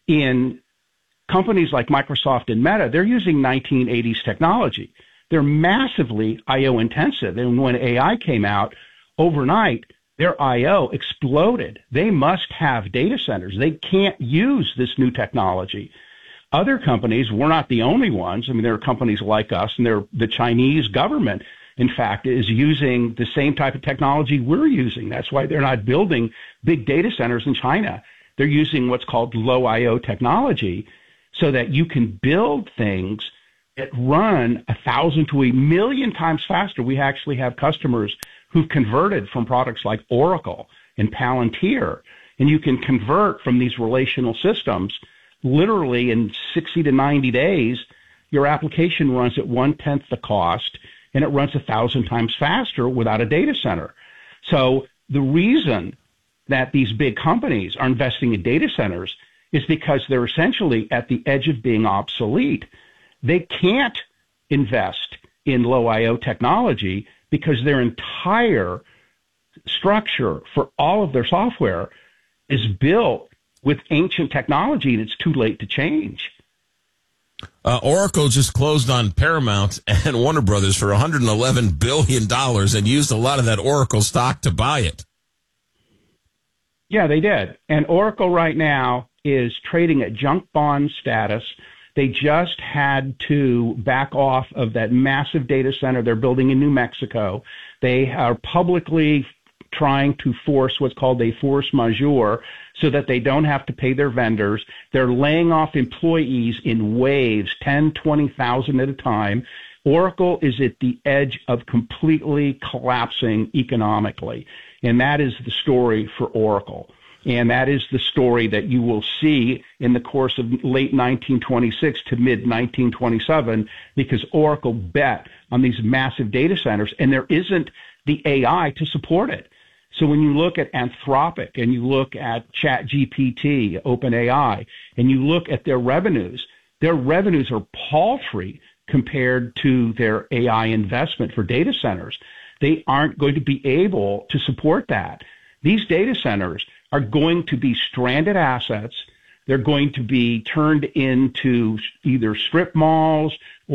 in companies like Microsoft and Meta, they're using nineteen eighties technology. They're massively I O intensive, and when A I came out, overnight, their I O exploded. They must have data centers. They can't use this new technology. Other companies, we're not the only ones. I mean, there are companies like us, and they're, the Chinese government, in fact, is using the same type of technology we're using. That's why they're not building big data centers in China. They're using what's called low I O technology so that you can build things that run a thousand to a million times faster. We actually have customers who've converted from products like Oracle and Palantir, and you can convert from these relational systems. Literally in sixty to ninety days, your application runs at one-tenth the cost, and it runs a thousand times faster without a data center. So the reason that these big companies are investing in data centers is because they're essentially at the edge of being obsolete. They can't invest in low I O technology because their entire structure for all of their software is built with ancient technology, and it's too late to change. Uh, Oracle just closed on Paramount and Warner Brothers for one hundred eleven billion dollars and used a lot of that Oracle stock to buy it. Yeah, they did. And Oracle right now is trading at junk bond status. They just had to back off of that massive data center they're building in New Mexico. They are publicly trying to force what's called a force majeure so that they don't have to pay their vendors. They're laying off employees in waves, ten, twenty thousand at a time. Oracle is at the edge of completely collapsing economically, and that is the story for Oracle. And that is the story that you will see in the course of late nineteen twenty-six to mid nineteen twenty-seven, because Oracle bet on these massive data centers, and there isn't the A I to support it. So when you look at Anthropic and you look at ChatGPT, OpenAI, and you look at their revenues, their revenues are paltry compared to their A I investment for data centers. They aren't going to be able to support that. These data centers are going to be stranded assets. They're going to be turned into either strip malls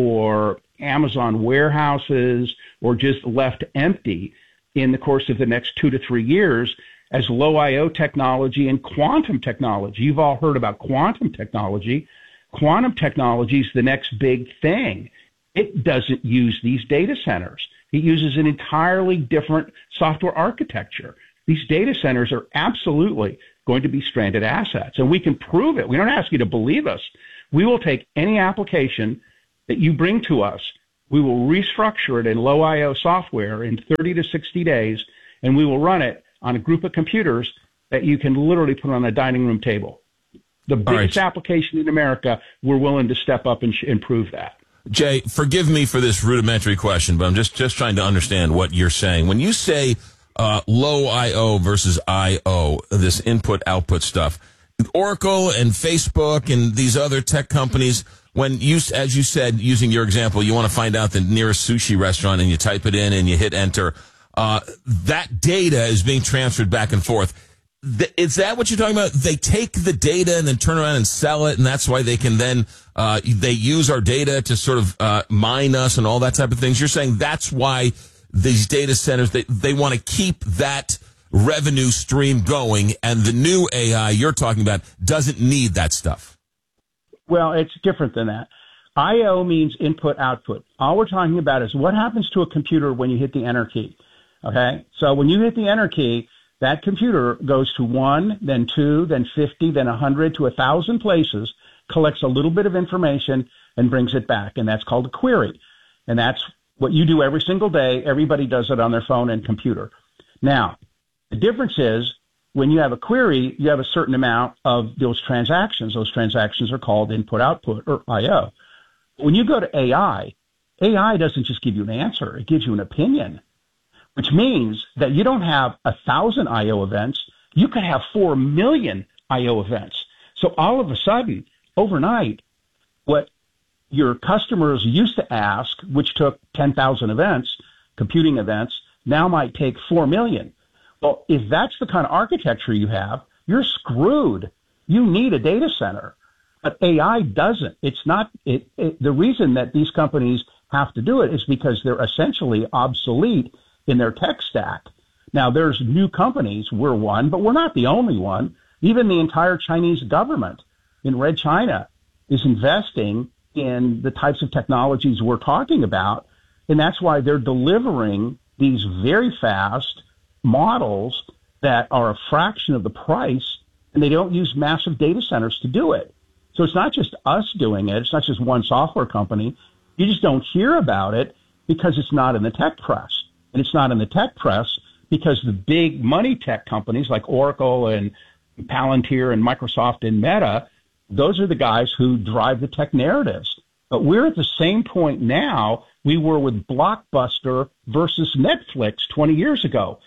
or Amazon warehouses or just left empty in the course of the next two to three years as low I O technology and quantum technology. You've all heard about quantum technology. Quantum technology is the next big thing. It doesn't use these data centers. It uses an entirely different software architecture. These data centers are absolutely going to be stranded assets, and we can prove it. We don't ask you to believe us. We will take any application that you bring to us. We will restructure it in low I O software in thirty to sixty days, and we will run it on a group of computers that you can literally put on a dining room table. The biggest right. application in America, we're willing to step up and, sh- and prove that. Jay, forgive me for this rudimentary question, but I'm just, just trying to understand what you're saying. When you say uh, low I O versus I O, this input-output stuff, Oracle and Facebook and these other tech companies, when you, as you said, using your example, you want to find out the nearest sushi restaurant and you type it in and you hit enter, uh, that data is being transferred back and forth. Th- is that what you're talking about? They take the data and then turn around and sell it, and that's why they can then, uh, they use our data to sort of uh, mine us and all that type of things. You're saying that's why these data centers, they, they want to keep that revenue stream going, and the new A I you're talking about doesn't need that stuff. Well, it's different than that. I O means input output. All we're talking about is what happens to a computer when you hit the enter key. Okay? So when you hit the enter key, that computer goes to one, then two, then fifty, then one hundred to one thousand places, collects a little bit of information, and brings it back. And that's called a query. And that's what you do every single day. Everybody does it on their phone and computer. Now, the difference is when you have a query, you have a certain amount of those transactions. Those transactions are called input-output, or I O. When you go to A I, A I doesn't just give you an answer. It gives you an opinion, which means that you don't have a thousand I O events. You could have four million I O events. So all of a sudden, overnight, what your customers used to ask, which took ten thousand events, computing events, now might take four million. Well, if that's the kind of architecture you have, you're screwed. You need a data center. But A I doesn't. It's not, it, it, the reason that these companies have to do it is because they're essentially obsolete in their tech stack. Now, there's new companies. We're one, but we're not the only one. Even the entire Chinese government in Red China is investing in the types of technologies we're talking about. And that's why they're delivering these very fast models that are a fraction of the price, and they don't use massive data centers to do it. So it's not just us doing it. It's not just one software company. You just don't hear about it because it's not in the tech press. And it's not in the tech press because the big money tech companies like Oracle and Palantir and Microsoft and Meta, those are the guys who drive the tech narratives. But we're at the same point now we were with Blockbuster versus Netflix twenty years ago.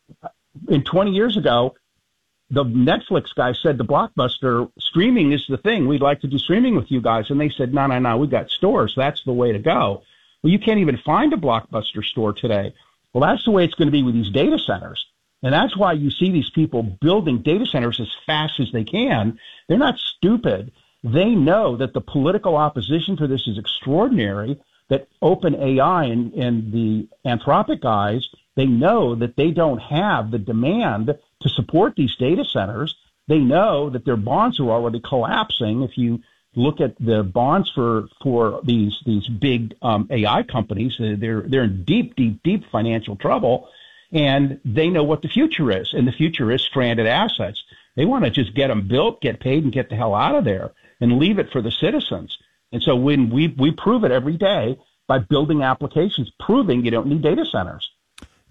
In twenty years ago, the Netflix guy said to Blockbuster, streaming is the thing. We'd like to do streaming with you guys. And they said, no, no, no, we've got stores. That's the way to go. Well, you can't even find a Blockbuster store today. Well, that's the way it's going to be with these data centers. And that's why you see these people building data centers as fast as they can. They're not stupid. They know that the political opposition to this is extraordinary, that OpenAI and, and the Anthropic guys, they know that they don't have the demand to support these data centers. They know that their bonds are already collapsing. If you look at the bonds for for these these big um, A I companies, they're they're in deep, deep, deep financial trouble, and they know what the future is. And the future is stranded assets. They want to just get them built, get paid, and get the hell out of there, and leave it for the citizens. And so when we we prove it every day by building applications, proving you don't need data centers.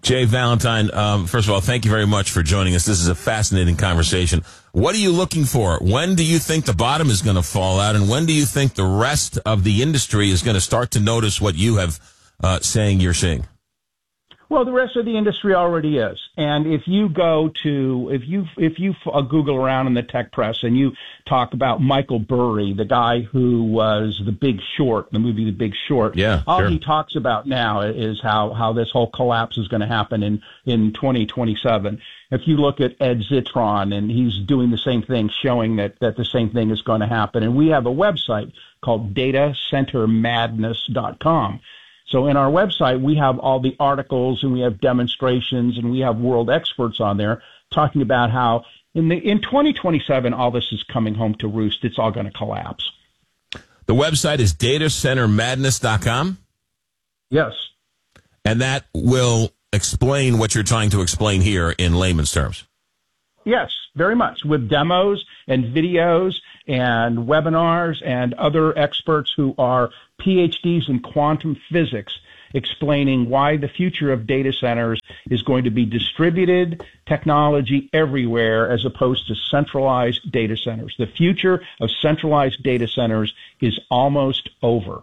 Jay Valentine, um, first of all, thank you very much for joining us. This is a fascinating conversation. What are you looking for? When do you think the bottom is going to fall out, and when do you think the rest of the industry is going to start to notice what you have uh, saying you're seeing? Well, the rest of the industry already is. And if you go to, if you, if you uh, Google around in the tech press and you talk about Michael Burry, the guy who was the Big Short, the movie The Big Short, yeah, all sure. he talks about now is how, how this whole collapse is going to happen in, in twenty twenty-seven. If you look at Ed Zitron, and he's doing the same thing, showing that, that the same thing is going to happen. And we have a website called data center madness dot com. So in our website, we have all the articles, and we have demonstrations, and we have world experts on there talking about how in the in twenty twenty-seven, all this is coming home to roost. It's all going to collapse. The website is data center madness dot com? Yes. And that will explain what you're trying to explain here in layman's terms. Yes, very much, with demos and videos and webinars and other experts who are P H Ds in quantum physics explaining why the future of data centers is going to be distributed technology everywhere as opposed to centralized data centers. The future of centralized data centers is almost over.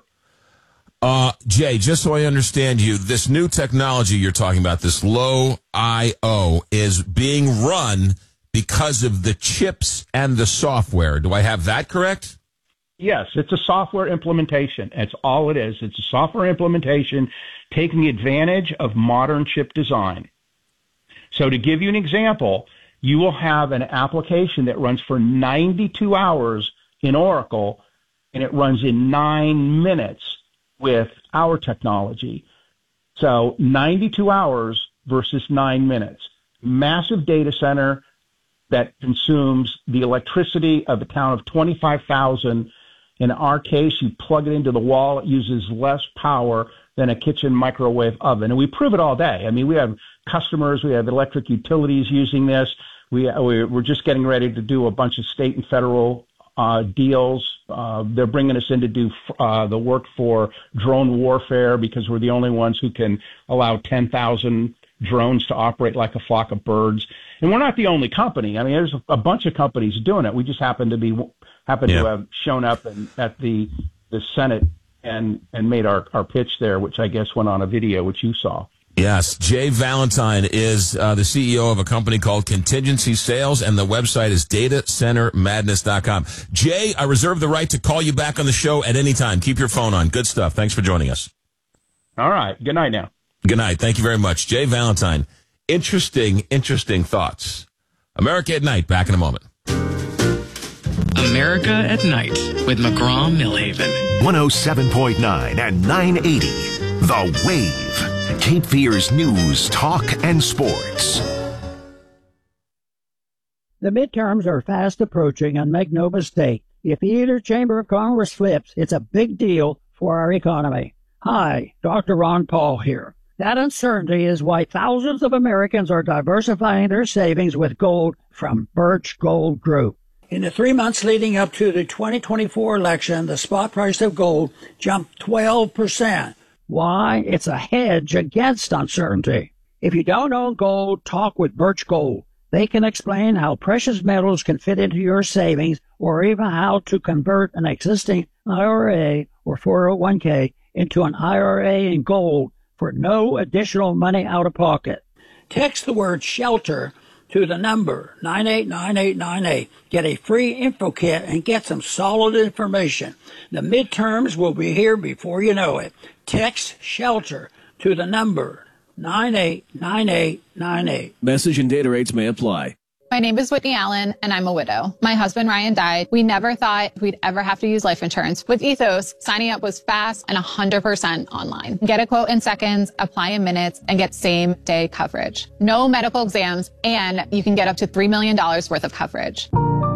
Uh, Jay, just so I understand you, this new technology you're talking about, this low I O, is being run because of the chips and the software. Do I have that correct? Yes, it's a software implementation. That's all it is. It's a software implementation taking advantage of modern chip design. So to give you an example, you will have an application that runs for ninety-two hours in Oracle, and it runs in nine minutes with our technology. So ninety-two hours versus nine minutes. Massive data center that consumes the electricity of a town of twenty-five thousand. In our case, you plug it into the wall. It uses less power than a kitchen microwave oven. And we prove it all day. I mean, we have customers, we have electric utilities using this. We, we're just getting ready to do a bunch of state and federal uh, deals. Uh, they're bringing us in to do uh, the work for drone warfare because we're the only ones who can allow ten thousand drones to operate like a flock of birds. And we're not the only company. I mean, there's a bunch of companies doing it. We just happen to be happen yeah. to have shown up in, at the the Senate and and made our, our pitch there, which I guess went on a video, which you saw. Yes, Jay Valentine is uh, the C E O of a company called Contingency Sales, and the website is data center madness dot com. Jay, I reserve the right to call you back on the show at any time. Keep your phone on. Good stuff. Thanks for joining us. All right. Good night now. Good night. Thank you very much. Jay Valentine. Interesting, interesting thoughts. America at Night. Back in a moment. America at Night with McGraw Millhaven. one oh seven point nine and nine eighty. The Wave. Cape Fear's news, talk, and sports. The midterms are fast approaching, and make no mistake, if either chamber of Congress flips, it's a big deal for our economy. Hi, Doctor Ron Paul here. That uncertainty is why thousands of Americans are diversifying their savings with gold from Birch Gold Group. In the three months leading up to the twenty twenty-four election, the spot price of gold jumped twelve percent. Why? It's a hedge against uncertainty. If you don't own gold, talk with Birch Gold. They can explain how precious metals can fit into your savings, or even how to convert an existing I R A or four oh one k into an I R A in gold for no additional money out of pocket. Text the word SHELTER to the number nine eight nine eight nine eight. Get a free info kit and get some solid information. The midterms will be here before you know it. Text SHELTER to the number nine eight nine eight nine eight. Message and data rates may apply. My name is Whitney Allen, and I'm a widow. My husband, Ryan, died. We never thought we'd ever have to use life insurance. With Ethos, signing up was fast and one hundred percent online. Get a quote in seconds, apply in minutes, and get same-day coverage. No medical exams, and you can get up to three million dollars worth of coverage.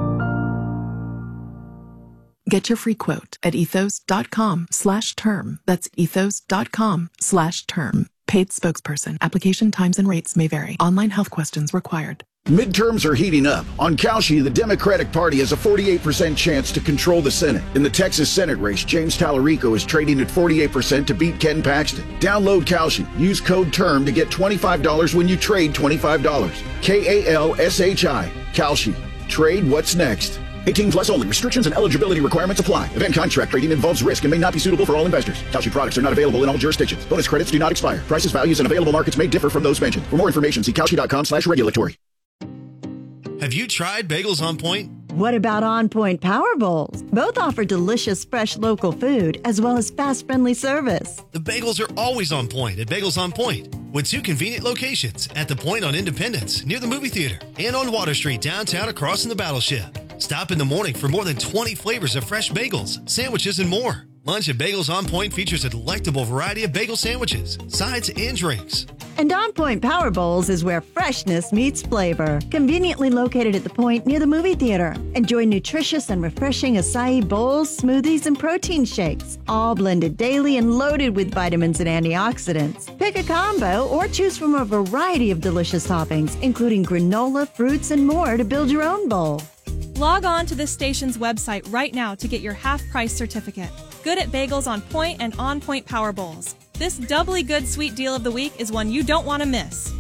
Get your free quote at ethos.com slash term. That's ethos.com slash term. Paid spokesperson. Application times and rates may vary. Online health questions required. Midterms are heating up. On Kalshi, the Democratic Party has a forty-eight percent chance to control the Senate. In the Texas Senate race, James Tallarico is trading at forty-eight percent to beat Ken Paxton. Download Kalshi. Use code TERM to get twenty-five dollars when you trade twenty-five dollars. K A L S H I. Kalshi. Trade what's next. eighteen plus only. Restrictions and eligibility requirements apply. Event contract trading involves risk and may not be suitable for all investors. Kalshi products are not available in all jurisdictions. Bonus credits do not expire. Prices, values, and available markets may differ from those mentioned. For more information, see kalshi.com slash regulatory. Have you tried Bagels on Point? What about On Point Power Bowls? Both offer delicious, fresh local food as well as fast, friendly service. The bagels are always on point at Bagels on Point, with two convenient locations at the Point on Independence near the movie theater and on Water Street downtown across from the Battleship. Stop in the morning for more than twenty flavors of fresh bagels, sandwiches, and more. Lunch at Bagels on Point features a delectable variety of bagel sandwiches, sides, and drinks. And On Point Power Bowls is where freshness meets flavor. Conveniently located at the Point near the movie theater. Enjoy nutritious and refreshing acai bowls, smoothies, and protein shakes, all blended daily and loaded with vitamins and antioxidants. Pick a combo or choose from a variety of delicious toppings, including granola, fruits, and more to build your own bowl. Log on to this station's website right now to get your half-price certificate. Good at Bagels on Point and On Point Power Bowls. This doubly good sweet deal of the week is one you don't want to miss.